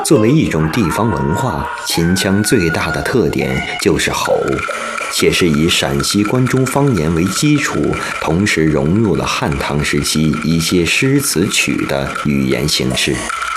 作为一种地方文化，秦腔最大的特点就是吼，且是以陕西关中方言为基础，同时融入了汉唐时期一些诗词曲的语言形式。